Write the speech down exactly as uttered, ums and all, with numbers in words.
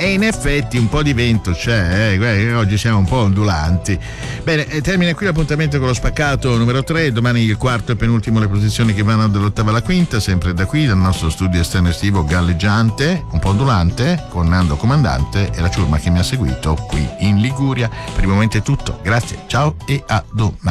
e in effetti un po' di vento c'è, eh? Oggi siamo un po' ondulanti. Bene, termina qui l'appuntamento con lo spaccato numero tre, domani il quarto e penultimo le posizioni che vanno dall'ottava alla quinta, sempre da qui, dal nostro studio esterno estivo galleggiante, un po' ondulante, con Nando Comandante e la ciurma che mi ha seguito qui in Liguria. Per il momento è tutto, grazie, ciao e a domani.